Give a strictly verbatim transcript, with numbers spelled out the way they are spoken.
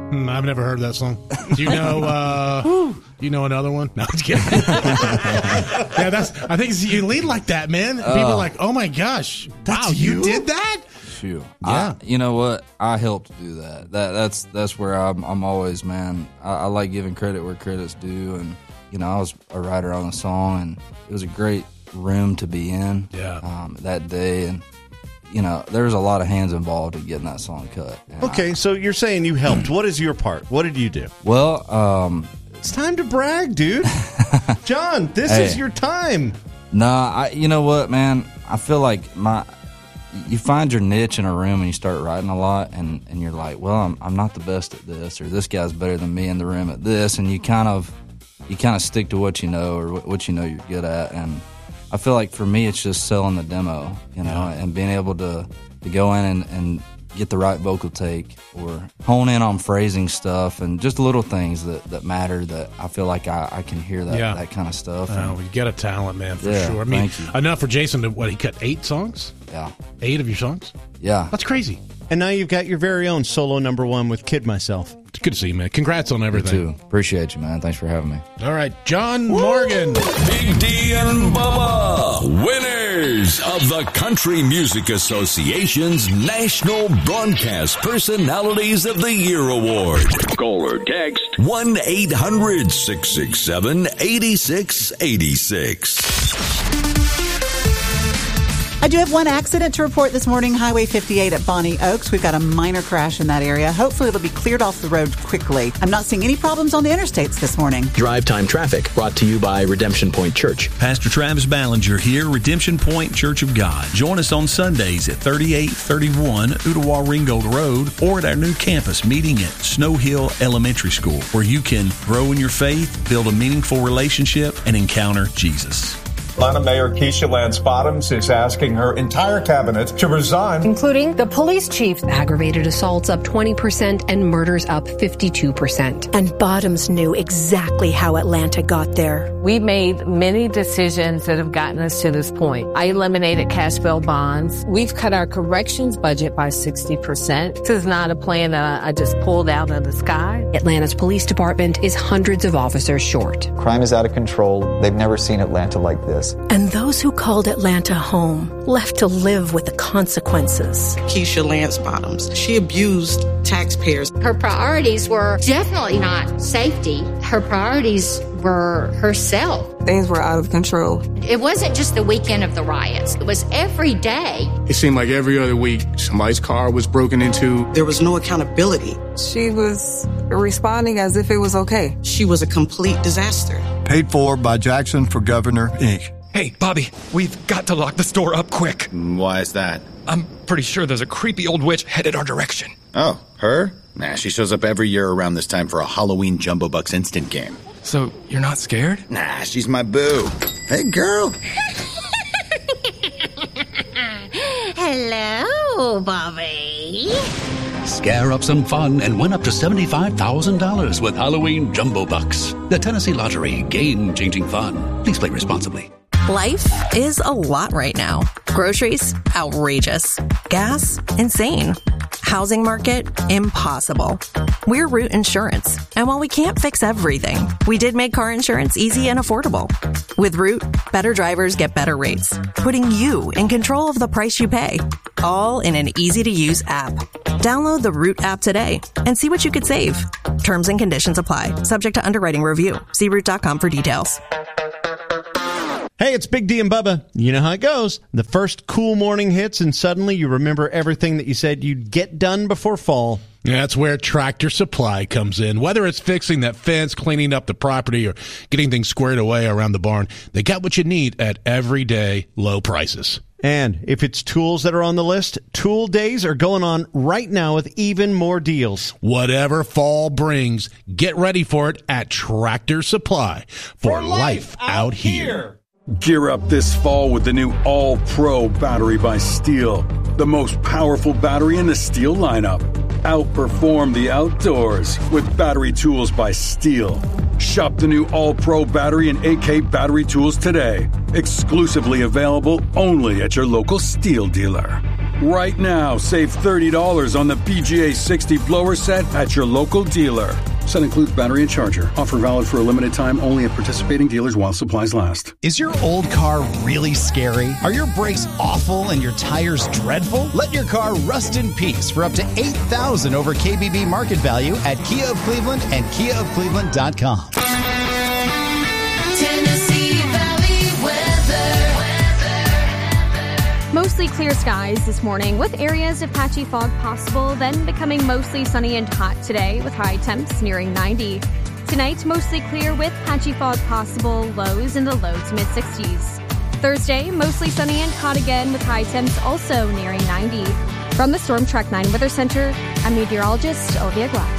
Hmm, I've never heard that song. Do you know? Uh, do you know another one? No, I'm just kidding. Yeah, that's. I think it's, you lead like that, man. Uh, People are like, "Oh my gosh, wow, you? you did that." Shoot. Yeah. I, you know what? I helped do that. That that's that's where I'm. I'm always, man. I, I like giving credit where credit's due, and you know, I was a writer on the song, and it was a great room to be in. Yeah. Um, that day, and you know, there was a lot of hands involved in getting that song cut. Okay, I, so you're saying you helped. What is your part? What did you do? Well, um, it's time to brag, dude. John, this hey. is your time. Nah, I. You know what, man? I feel like my. You find your niche in a room and you start writing a lot, and, and you're like, well, I'm I'm not the best at this, or this guy's better than me in the room at this, and you kind of you kind of stick to what you know or what you know you're good at. And I feel like for me, it's just selling the demo, you know, yeah. and being able to, to go in and, and get the right vocal take or hone in on phrasing stuff and just little things that, that matter that I feel like I, I can hear that, yeah. that kind of stuff. Oh, you got a talent, man, for yeah, sure. I mean, thank you. Enough for Jason to, what, he cut eight songs? Yeah. Eight of your songs? Yeah. That's crazy. And now you've got your very own solo number one with Kid Myself. It's good to see you, man. Congrats on everything. You too. Appreciate you, man. Thanks for having me. All right, John Woo! Morgan. Big D and Bubba, winners of the Country Music Association's National Broadcast Personalities of the Year Award. Call or text one eight hundred six six seven eight six eight six. I do have one accident to report this morning, Highway fifty-eight at Bonnie Oaks. We've got a minor crash in that area. Hopefully it'll be cleared off the road quickly. I'm not seeing any problems on the interstates this morning. Drive Time Traffic, brought to you by Redemption Point Church. Pastor Travis Ballinger here, Redemption Point Church of God. Join us on Sundays at thirty-eight thirty-one Ottawa Ringgold Road or at our new campus meeting at Snow Hill Elementary School, where you can grow in your faith, build a meaningful relationship, and encounter Jesus. Atlanta Mayor Keisha Lance Bottoms is asking her entire cabinet to resign, including the police chief. Aggravated assaults up twenty percent and murders up fifty-two percent. And Bottoms knew exactly how Atlanta got there. We made many decisions that have gotten us to this point. I eliminated cash bail bonds. We've cut our corrections budget by sixty percent. This is not a plan that I just pulled out of the sky. Atlanta's police department is hundreds of officers short. Crime is out of control. They've never seen Atlanta like this. And those who called Atlanta home left to live with the consequences. Keisha Lance Bottoms, she abused taxpayers. Her priorities were definitely not safety. Her priorities were herself. Things were out of control. It wasn't just the weekend of the riots. It was every day. It seemed like every other week somebody's car was broken into. There was no accountability. She was responding as if it was okay. She was a complete disaster. Paid for by Jackson for Governor, Incorporated. Hey, Bobby, we've got to lock the store up quick. Why is that? I'm pretty sure there's a creepy old witch headed our direction. Oh, her? Nah, she shows up every year around this time for a Halloween Jumbo Bucks instant game. So, you're not scared? Nah, she's my boo. Hey, girl. Hello, Bobby. Scare up some fun and win up to seventy-five thousand dollars with Halloween Jumbo Bucks. The Tennessee Lottery, game-changing fun. Please play responsibly. Life is a lot right now. Groceries, outrageous. Gas, insane. Housing market, impossible. We're Root Insurance, and while we can't fix everything, we did make car insurance easy and affordable. With Root, better drivers get better rates, putting you in control of the price you pay, all in an easy-to-use app. Download the Root app today and see what you could save. Terms and conditions apply, subject to underwriting review. See root dot com for details. Hey, it's Big D and Bubba. You know how it goes. The first cool morning hits, and suddenly you remember everything that you said you'd get done before fall. Yeah, that's where Tractor Supply comes in. Whether it's fixing that fence, cleaning up the property, or getting things squared away around the barn, they got what you need at everyday low prices. And if it's tools that are on the list, Tool Days are going on right now with even more deals. Whatever fall brings, get ready for it at Tractor Supply for, for life, life out here. here. Gear up this fall with the new All-Pro battery by Steel, the most powerful battery in the Steel lineup. Outperform the outdoors with battery tools by Steel. Shop the new All-Pro battery and A K battery tools today. Exclusively available only at your local Steel dealer. Right now, save thirty dollars on the P G A sixty blower set at your local dealer. Set includes battery and charger. Offer valid for a limited time only at participating dealers while supplies last. Is your old car really scary? Are your brakes awful and your tires dreadful? Let your car rust in peace for up to eight thousand dollars over K B B market value at Kia of Cleveland and kia of cleveland dot com. Tennessee Valley weather. Mostly clear skies this morning with areas of patchy fog possible, then becoming mostly sunny and hot today with high temps nearing ninety. Tonight, mostly clear with patchy fog possible, lows in the low to mid sixties. Thursday, mostly sunny and hot again with high temps also nearing ninety. From the Storm Track nine Weather Center, I'm meteorologist Olivia Glass.